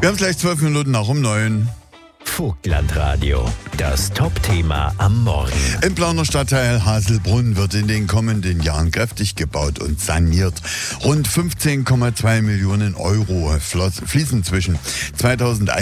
Wir haben gleich 12 Minuten nach um 9. Vogtlandradio, das Top-Thema am Morgen. Im Plauner Stadtteil Haselbrunn wird in den kommenden Jahren kräftig gebaut und saniert. Rund 15,2 Millionen Euro fließen zwischen 2001